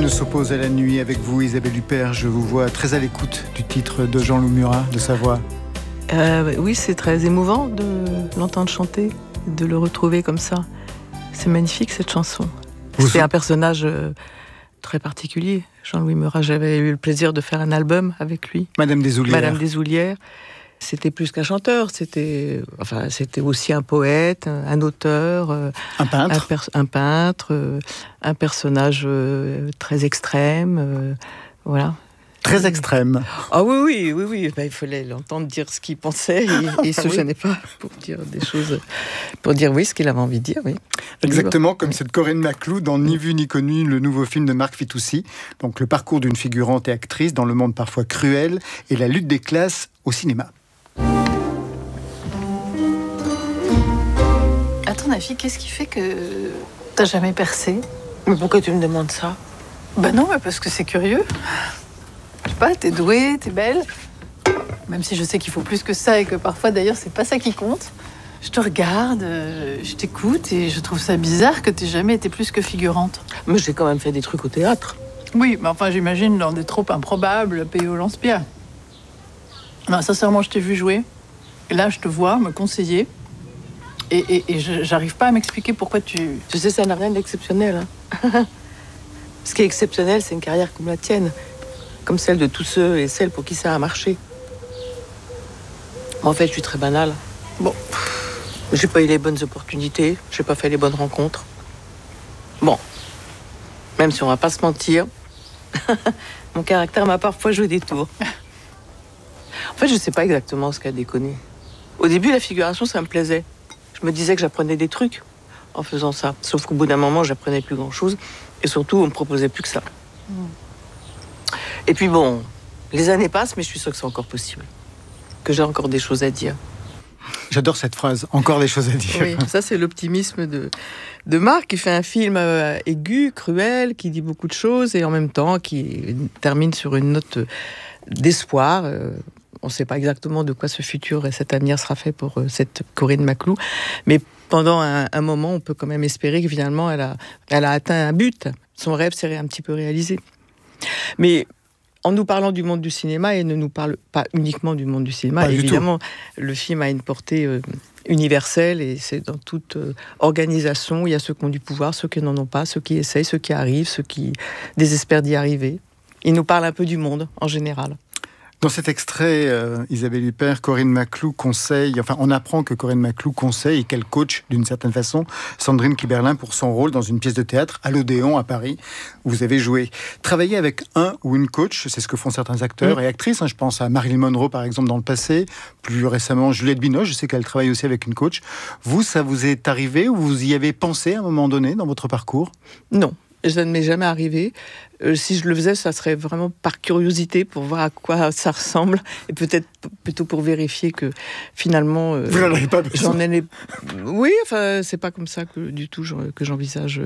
ne s'oppose à la nuit. Avec vous, Isabelle Huppert, je vous vois très à l'écoute du titre de Jean-Loup Murat, de sa voix. Oui, c'est très émouvant de l'entendre chanter, de le retrouver comme ça. C'est magnifique cette chanson. C'est un personnage très particulier, Jean-Louis Murat. J'avais eu le plaisir de faire un album avec lui. Madame Desoulières. C'était plus qu'un chanteur, c'était aussi un poète, un auteur, un peintre, un personnage très extrême, voilà. Très extrême. Ah oui. Il fallait l'entendre dire ce qu'il pensait et il se gênait pas pour dire des choses, pour dire oui ce qu'il avait envie de dire, oui. Exactement comme cette Corinne Maclou dans Ni vu ni connu, le nouveau film de Marc Fitoussi. Donc le parcours d'une figurante et actrice dans le monde parfois cruel et la lutte des classes au cinéma. À ton avis, qu'est-ce qui fait que t'as jamais percé? Mais pourquoi tu me demandes ça? Bah non, mais parce que c'est curieux. Je sais pas, t'es douée, t'es belle. Même si je sais qu'il faut plus que ça et que parfois d'ailleurs c'est pas ça qui compte. Je te regarde, je t'écoute et je trouve ça bizarre que t'aies jamais été plus que figurante. Mais j'ai quand même fait des trucs au théâtre. Oui, mais enfin j'imagine dans des troupes improbables payées au lance-pierre. Non, sincèrement, je t'ai vu jouer. Et là, je te vois me conseiller. Et j'arrive pas à m'expliquer pourquoi tu... Tu sais, ça n'a rien d'exceptionnel. Hein. Ce qui est exceptionnel, c'est une carrière comme la tienne. Comme celle de tous ceux et celles pour qui ça a marché. Moi, en fait, je suis très banale. Bon. J'ai pas eu les bonnes opportunités. J'ai pas fait les bonnes rencontres. Bon. Même si on va pas se mentir, mon caractère m'a parfois joué des tours. En fait, je sais pas exactement ce qu'a déconné. Au début, la figuration, ça me plaisait. Je me disais que j'apprenais des trucs en faisant ça. Sauf qu'au bout d'un moment, j'apprenais plus grand-chose. Et surtout, on me proposait plus que ça. Et puis bon, les années passent, mais je suis sûre que c'est encore possible. Que j'ai encore des choses à dire. J'adore cette phrase, encore des choses à dire. Oui, ça c'est l'optimisme de Marc, qui fait un film aigu, cruel, qui dit beaucoup de choses, et en même temps qui termine sur une note d'espoir. On ne sait pas exactement de quoi ce futur et cet avenir sera fait pour cette Corinne Maclou, mais pendant un moment, on peut quand même espérer que finalement, elle a atteint un but. Son rêve s'est un petit peu réalisé. Mais en nous parlant du monde du cinéma, et ne nous parle pas uniquement du monde du cinéma, pas évidemment, le film a une portée universelle, et c'est dans toute organisation, il y a ceux qui ont du pouvoir, ceux qui n'en ont pas, ceux qui essayent, ceux qui arrivent, ceux qui désespèrent d'y arriver. Il nous parle un peu du monde, en général. Dans cet extrait, Isabelle Huppert, Corinne Maclou conseille, on apprend que Corinne Maclou conseille et qu'elle coach d'une certaine façon Sandrine Kiberlin pour son rôle dans une pièce de théâtre à l'Odéon à Paris, où vous avez joué. Travailler avec un ou une coach, c'est ce que font certains acteurs et actrices. Je pense à Marilyn Monroe par exemple dans le passé, plus récemment Juliette Binoche, je sais qu'elle travaille aussi avec une coach. Vous, ça vous est arrivé ou vous y avez pensé à un moment donné dans votre parcours? Non. Ça ne m'est jamais arrivé. Si je le faisais, ça serait vraiment par curiosité pour voir à quoi ça ressemble et peut-être plutôt pour vérifier que finalement... Vous n'en avez pas besoin. Oui, c'est pas comme ça du tout que j'envisage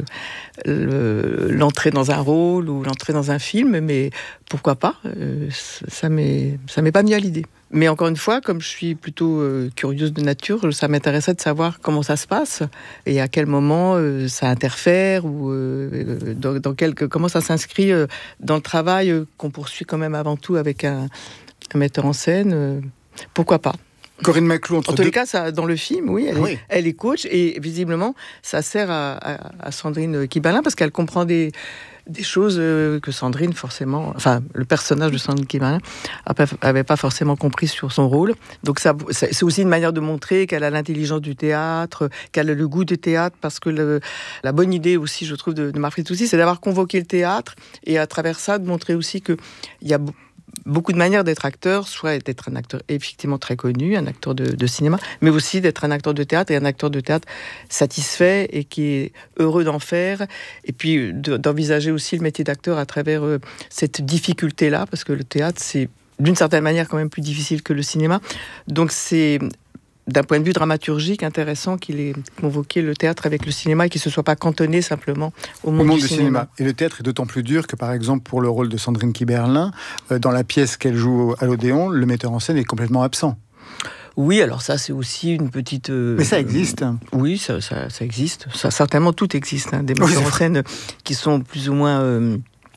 l'entrée dans un rôle ou l'entrée dans un film, mais pourquoi pas, ça m'est pas mis à l'idée. Mais encore une fois, comme je suis plutôt curieuse de nature, ça m'intéressait de savoir comment ça se passe et à quel moment ça interfère ou comment ça s'inscrit dans le travail qu'on poursuit quand même avant tout avec un metteur en scène. Pourquoi pas? Corinne Maclou, en tous les cas, ça, dans le film, oui, elle est coach et visiblement, ça sert à Sandrine Kiberlin parce qu'elle comprend des choses que Sandrine, forcément... Enfin, le personnage de Sandrine Kiberlin n'avait pas forcément compris sur son rôle. Donc c'est aussi une manière de montrer qu'elle a l'intelligence du théâtre, qu'elle a le goût du théâtre, parce que la bonne idée aussi, je trouve, de Marc Fitoussi, c'est d'avoir convoqué le théâtre et à travers ça, de montrer aussi qu'il y a beaucoup de manières d'être acteur, soit d'être un acteur effectivement très connu, un acteur de cinéma, mais aussi d'être un acteur de théâtre et un acteur de théâtre satisfait et qui est heureux d'en faire, et puis d'envisager aussi le métier d'acteur à travers cette difficulté-là, parce que le théâtre, c'est d'une certaine manière quand même plus difficile que le cinéma. Donc c'est d'un point de vue dramaturgique intéressant qu'il ait convoqué le théâtre avec le cinéma et qu'il ne se soit pas cantonné simplement au monde du cinéma. Et le théâtre est d'autant plus dur que, par exemple, pour le rôle de Sandrine Kiberlin, dans la pièce qu'elle joue à l'Odéon, le metteur en scène est complètement absent. Oui, alors ça, c'est aussi une petite... Mais ça existe. Oui, ça existe. Ça, certainement, tout existe. Des metteurs en scène qui sont plus ou moins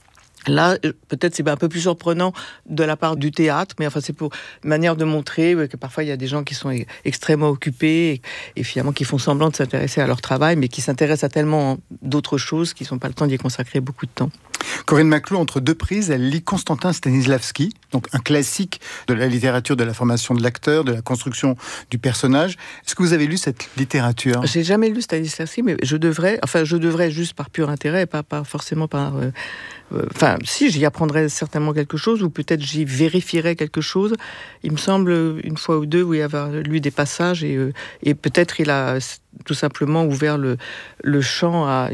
Là, peut-être c'est un peu plus surprenant de la part du théâtre, mais enfin c'est pour une manière de montrer que parfois il y a des gens qui sont extrêmement occupés et finalement qui font semblant de s'intéresser à leur travail, mais qui s'intéressent à tellement d'autres choses qu'ils n'ont pas le temps d'y consacrer beaucoup de temps. Corinne Maclou, entre deux prises, elle lit Constantin Stanislavski, donc un classique de la littérature, de la formation de l'acteur, de la construction du personnage. Est-ce que vous avez lu cette littérature ? J'ai jamais lu Stanislavski, mais je devrais juste par pur intérêt, et pas forcément par... si, j'y apprendrais certainement quelque chose, ou peut-être j'y vérifierais quelque chose. Il me semble, une fois ou deux, oui, avoir lu des passages, et peut-être il a tout simplement ouvert le champ à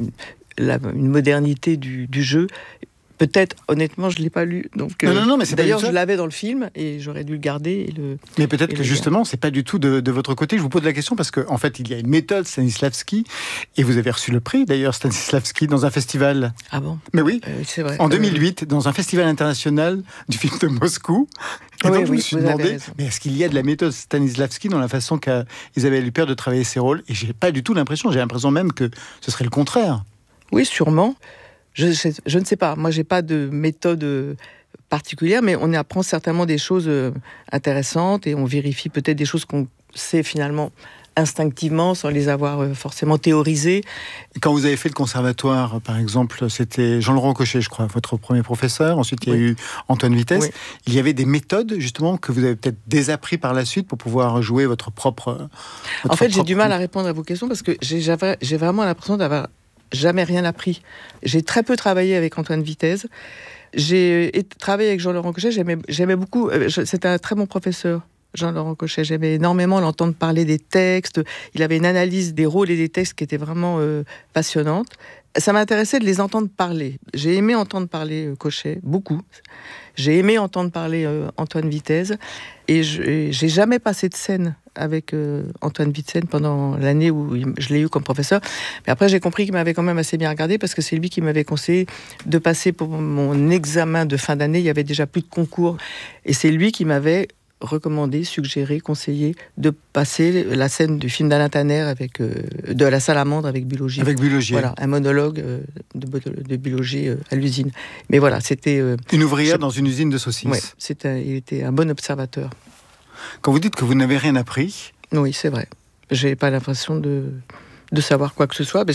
une modernité du jeu. Peut-être, honnêtement, je ne l'ai pas lu. Donc, non, mais c'est d'ailleurs, pas je l'avais dans le film et j'aurais dû le garder. Mais peut-être que justement, c'est pas du tout de votre côté. Je vous pose la question parce qu'en fait, il y a une méthode Stanislavski et vous avez reçu le prix, d'ailleurs, Stanislavski, dans un festival. Ah bon ? Mais oui, c'est vrai. En 2008, dans un festival international du film de Moscou. Et donc, je me suis demandé, mais est-ce qu'il y a de la méthode Stanislavski dans la façon qu'a Isabelle Huppert de travailler ses rôles ? Et j'ai pas du tout l'impression. J'ai l'impression même que ce serait le contraire. Oui, sûrement. Je ne sais pas. Moi, j'ai pas de méthode particulière, mais on apprend certainement des choses intéressantes et on vérifie peut-être des choses qu'on sait finalement instinctivement, sans les avoir forcément théorisées. Quand vous avez fait le conservatoire, par exemple, c'était Jean-Laurent Cochet, je crois, votre premier professeur. Ensuite, il y a eu Antoine Vitesse. Oui. Il y avait des méthodes, justement, que vous avez peut-être désappris par la suite pour pouvoir jouer votre propre... En fait, j'ai du mal à répondre à vos questions parce que j'ai vraiment l'impression d'avoir jamais rien appris. J'ai très peu travaillé avec Antoine Vitesse. J'ai travaillé avec Jean-Laurent Cochet. J'aimais beaucoup. C'était un très bon professeur, Jean-Laurent Cochet. J'aimais énormément l'entendre parler des textes. Il avait une analyse des rôles et des textes qui était vraiment passionnante. Ça m'intéressait de les entendre parler. J'ai aimé entendre parler Cochet, beaucoup. J'ai aimé entendre parler Antoine Vitesse. Et j'ai jamais passé de scène avec Antoine Vitesse pendant l'année où je l'ai eu comme professeur. Mais après, j'ai compris qu'il m'avait quand même assez bien regardé parce que c'est lui qui m'avait conseillé de passer pour mon examen de fin d'année. Il y avait déjà plus de concours. Et c'est lui qui m'avait recommandé, suggéré, conseillé de passer la scène du film d'Alain Tanner de La Salamandre avec Bulogier. Avec Bulogier. Voilà, un monologue de Bulogier à l'usine. Mais voilà, c'était... une ouvrière dans une usine de saucisses. Oui, il était un bon observateur. Quand vous dites que vous n'avez rien appris... Oui, c'est vrai. J'ai pas l'impression de savoir quoi que ce soit. Mais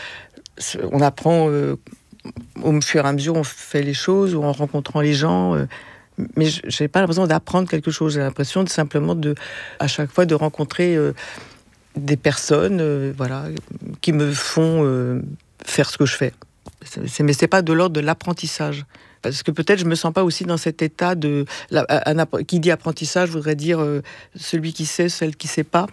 on apprend au fur et à mesure, on fait les choses, ou en rencontrant les gens... mais je n'ai pas l'impression d'apprendre quelque chose. J'ai l'impression simplement à chaque fois de rencontrer des personnes qui me font faire ce que je fais. Mais ce n'est pas de l'ordre de l'apprentissage. Parce que peut-être je ne me sens pas aussi dans cet état qui dit apprentissage voudrait dire celui qui sait, celle qui ne sait pas.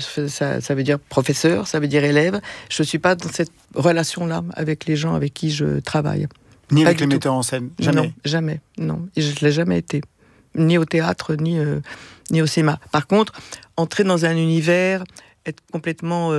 Ça veut dire professeur, ça veut dire élève. Je ne suis pas dans cette relation-là avec les gens avec qui je travaille. Ni avec les metteurs en scène, jamais. Non, jamais, non. Et je ne l'ai jamais été. Ni au théâtre, ni au cinéma. Par contre, entrer dans un univers, être complètement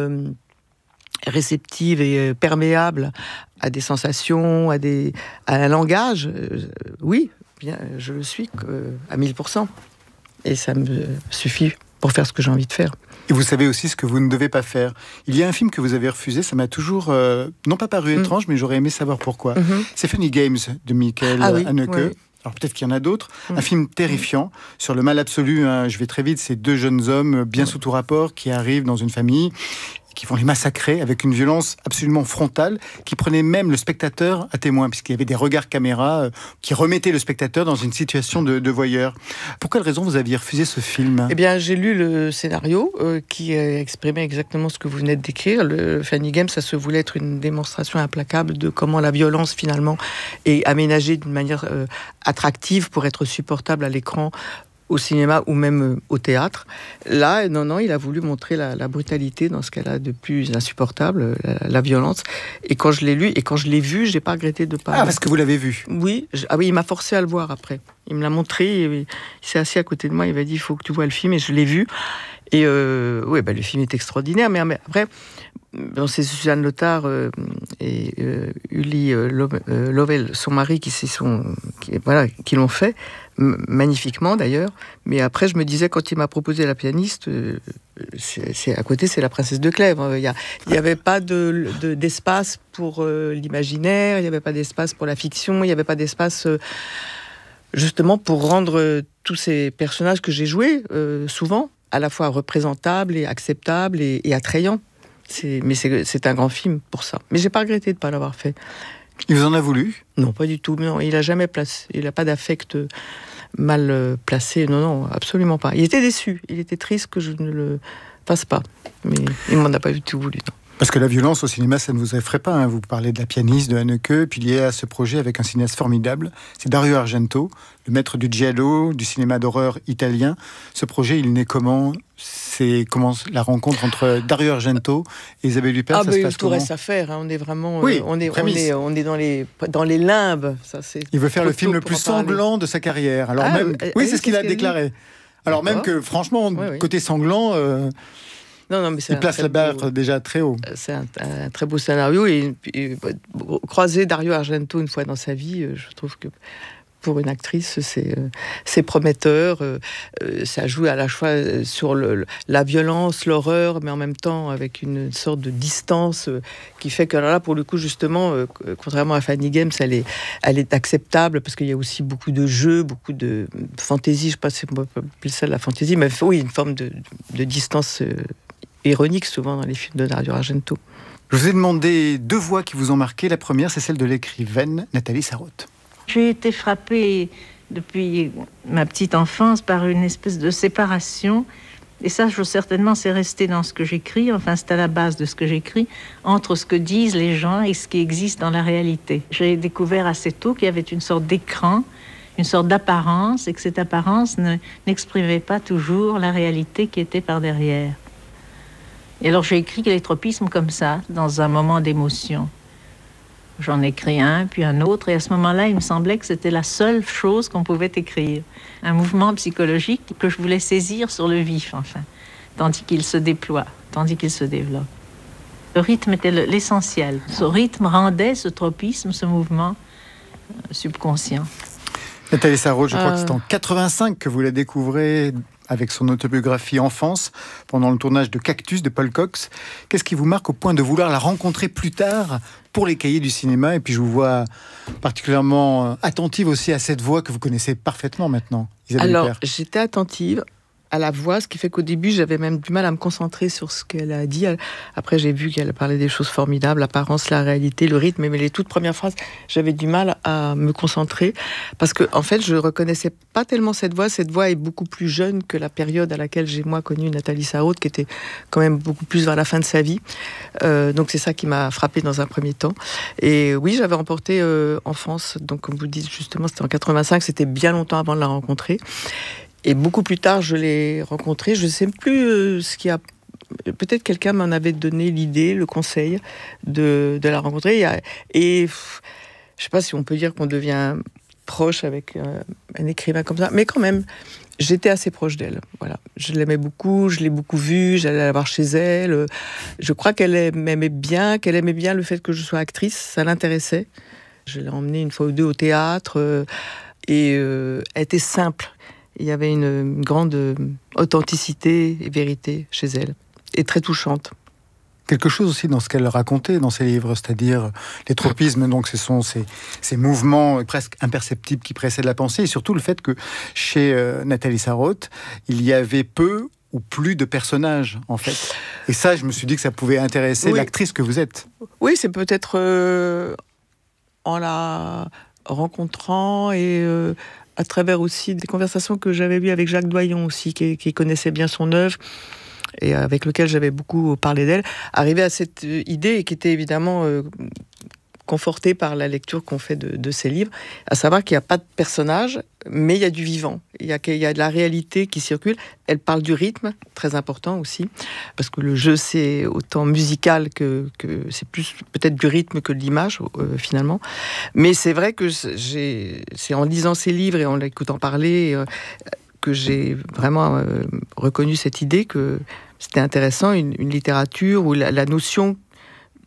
réceptive et perméable à des sensations, à un langage, oui, bien, je le suis à 1000%. Et ça me suffit pour faire ce que j'ai envie de faire. Et vous savez aussi ce que vous ne devez pas faire. Il y a un film que vous avez refusé, ça m'a toujours, non pas paru étrange, mais j'aurais aimé savoir pourquoi. C'est Funny Games de Michael Haneke. Oui. Alors peut-être qu'il y en a d'autres. Un film terrifiant sur le mal absolu. Je vais très vite. C'est deux jeunes hommes bien sous tout rapport qui arrivent dans une famille qui vont les massacrer avec une violence absolument frontale, qui prenait même le spectateur à témoin, puisqu'il y avait des regards caméra qui remettaient le spectateur dans une situation de voyeur. Pour quelle raison vous aviez refusé ce film ? Eh bien, j'ai lu le scénario qui exprimait exactement ce que vous venez de décrire. Le Funny Games, ça se voulait être une démonstration implacable de comment la violence, finalement, est aménagée d'une manière attractive pour être supportable à l'écran, au cinéma ou même au théâtre. Là, non, il a voulu montrer la brutalité dans ce qu'elle a de plus insupportable, la violence. Et quand je l'ai lu et quand je l'ai vu, j'ai pas regretté de pas... Ah, parce que vous l'avez vu ? Oui, il m'a forcé à le voir après. Il me l'a montré, il s'est assis à côté de moi, il m'a dit « il faut que tu vois le film » et je l'ai vu. Et le film est extraordinaire, mais après, c'est Suzanne Lothar et Uli Lovell, son mari, qui l'ont fait, magnifiquement d'ailleurs. Mais après, je me disais, quand il m'a proposé la pianiste, à côté, c'est la princesse de Clèves. Il n'y avait pas d'espace pour l'imaginaire, il n'y avait pas d'espace pour la fiction, il n'y avait pas d'espace justement pour rendre tous ces personnages que j'ai joués, souvent, à la fois représentables et acceptables et attrayants. Mais c'est un grand film pour ça. Mais j'ai pas regretté de ne pas l'avoir fait. Il vous en a voulu ? Non, pas du tout. Non, il n'a jamais placé. Il n'a pas d'affect mal placé. Non, absolument pas. Il était déçu. Il était triste que je ne le fasse pas. Mais il m'en a pas du tout voulu. Non. Parce que la violence au cinéma, ça ne vous effraie pas. Vous parlez de La pianiste, de Haneke, puis il y a ce projet avec un cinéaste formidable. C'est Dario Argento, le maître du giallo, du cinéma d'horreur italien. Ce projet, il est né comment ? C'est comment la rencontre entre Dario Argento et Isabelle Huppert, ça se passe tout comment ? reste à faire. On est vraiment, oui, on est dans les limbes. Ça, il veut faire le film le plus sanglant de sa carrière. Alors c'est ce qu'il a déclaré. Alors même que, franchement, côté sanglant. Non, mais il place la barre déjà très haut. C'est un très beau scénario. Et croiser Dario Argento une fois dans sa vie, je trouve que pour une actrice, c'est prometteur. Ça joue à la fois sur la violence, l'horreur, mais en même temps avec une sorte de distance qui fait que là, pour le coup, justement, contrairement à Funny Games, elle est acceptable parce qu'il y a aussi beaucoup de jeux, beaucoup de fantaisie. Je ne sais pas si on peut appeler ça de la fantaisie, mais oui, une forme de distance ironique souvent dans les films de Dario Argento. Je vous ai demandé 2 voix qui vous ont marqué. La première, c'est celle de l'écrivaine Nathalie Sarraute. J'ai été frappée depuis ma petite enfance par une espèce de séparation, et ça, certainement, c'est resté dans ce que j'écris, enfin c'est à la base de ce que j'écris, entre ce que disent les gens et ce qui existe dans la réalité. J'ai découvert assez tôt qu'il y avait une sorte d'écran, une sorte d'apparence, et que cette apparence n'exprimait pas toujours la réalité qui était par derrière. Et alors j'ai écrit les tropismes comme ça, dans un moment d'émotion. J'en ai écrit un, puis un autre, et à ce moment-là, il me semblait que c'était la seule chose qu'on pouvait écrire. Un mouvement psychologique que je voulais saisir sur le vif, enfin, tandis qu'il se déploie, tandis qu'il se développe. Le rythme était l'essentiel. Ce rythme rendait ce tropisme, ce mouvement subconscient. Nathalie Sarraute, je crois que c'est en 85 que vous la découvrez avec son autobiographie Enfance, pendant le tournage de Cactus de Paul Cox. Qu'est-ce qui vous marque au point de vouloir la rencontrer plus tard pour les cahiers du cinéma ? Et puis je vous vois particulièrement attentive aussi à cette voix que vous connaissez parfaitement maintenant, Isabelle Huppert. Alors, j'étais attentive à la voix, ce qui fait qu'au début, j'avais même du mal à me concentrer sur ce qu'elle a dit. Après, j'ai vu qu'elle parlait des choses formidables, l'apparence, la réalité, le rythme, mais les toutes premières phrases, j'avais du mal à me concentrer, parce que, en fait, je reconnaissais pas tellement cette voix. Cette voix est beaucoup plus jeune que la période à laquelle j'ai, moi, connu Nathalie Sarraute, qui était quand même beaucoup plus vers la fin de sa vie. Donc, c'est ça qui m'a frappée dans un premier temps. Et oui, j'avais remporté Enfance, donc, comme vous le dites, justement, c'était en 85, c'était bien longtemps avant de la rencontrer. Et beaucoup plus tard, je l'ai rencontrée. Je ne sais plus ce qui a... Peut-être quelqu'un m'en avait donné l'idée, le conseil de la rencontrer. Et je ne sais pas si on peut dire qu'on devient proche avec un écrivain comme ça. Mais quand même, j'étais assez proche d'elle. Voilà. Je l'aimais beaucoup, je l'ai beaucoup vue, j'allais la voir chez elle. Je crois qu'elle m'aimait bien, le fait que je sois actrice. Ça l'intéressait. Je l'ai emmenée une fois ou deux au théâtre. Et elle était simple. Il y avait une grande authenticité et vérité chez elle, et très touchante. Quelque chose aussi dans ce qu'elle racontait dans ses livres, c'est-à-dire les tropismes, donc ce sont ces mouvements presque imperceptibles qui précèdent la pensée, et surtout le fait que chez Nathalie Sarraute, il y avait peu ou plus de personnages, en fait. Et ça, je me suis dit que ça pouvait intéresser l'actrice que vous êtes. Oui, c'est peut-être en la rencontrant et... à travers aussi des conversations que j'avais eues avec Jacques Doyon aussi, qui connaissait bien son œuvre et avec lequel j'avais beaucoup parlé d'elle, arriver à cette idée et qui était évidemment confortée par la lecture qu'on fait de ses livres, à savoir qu'il n'y a pas de personnage, mais il y a du vivant, il y a de la réalité qui circule. Elle parle du rythme, très important aussi, parce que le jeu c'est autant musical que c'est plus peut-être du rythme que de l'image finalement. Mais c'est vrai que c'est en lisant ses livres et en l'écoutant parler que j'ai vraiment reconnu cette idée que c'était intéressant, une littérature où la notion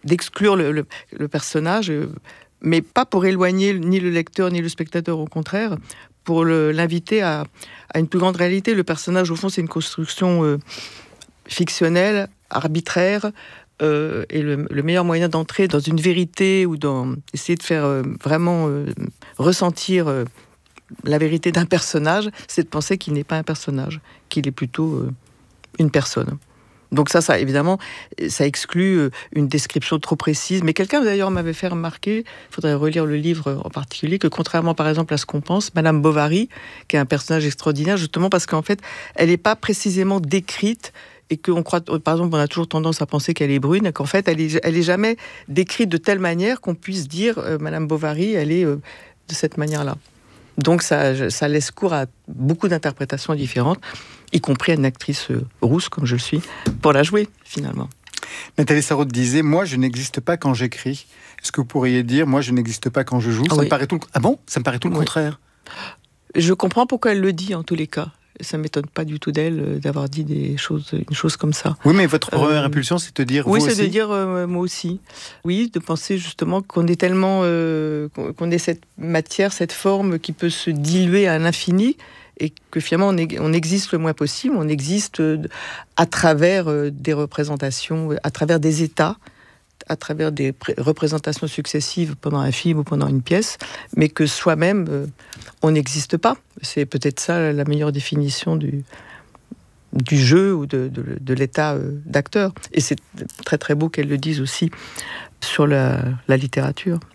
d'exclure le personnage, mais pas pour éloigner ni le lecteur ni le spectateur, au contraire, pour l'inviter à une plus grande réalité. Le personnage, au fond, c'est une construction fictionnelle, arbitraire, et le meilleur moyen d'entrer dans une vérité ou essayer de faire vraiment ressentir la vérité d'un personnage, c'est de penser qu'il n'est pas un personnage, qu'il est plutôt une personne. Donc ça évidemment, ça exclut une description trop précise. Mais quelqu'un d'ailleurs m'avait fait remarquer, il faudrait relire le livre en particulier, que contrairement par exemple à ce qu'on pense, Madame Bovary, qui est un personnage extraordinaire, justement parce qu'en fait, elle n'est pas précisément décrite, et qu'on croit, par exemple, on a toujours tendance à penser qu'elle est brune, et qu'en fait, elle est jamais décrite de telle manière qu'on puisse dire Madame Bovary, elle est de cette manière-là. Donc ça laisse cours à beaucoup d'interprétations différentes, y compris à une actrice rousse, comme je le suis, pour la jouer, finalement. Nathalie Sarraute disait « Moi, je n'existe pas quand j'écris ». Est-ce que vous pourriez dire « Moi, je n'existe pas quand je joue » oui. Ah bon ? Ça me paraît tout le contraire. Je comprends pourquoi elle le dit, en tous les cas. Ça ne m'étonne pas du tout d'elle d'avoir dit une chose comme ça. Oui, mais votre première impulsion, c'est de dire oui, vous aussi. Oui, c'est de dire moi aussi. Oui, de penser justement qu'on est tellement... qu'on ait cette matière, cette forme qui peut se diluer à l'infini, et que finalement on existe le moins possible, on existe à travers des représentations, à travers des états, à travers des représentations successives pendant un film ou pendant une pièce, mais que soi-même, on n'existe pas. C'est peut-être ça la meilleure définition du jeu ou de l'état d'acteur. Et c'est très très beau qu'elle le dise aussi sur la littérature.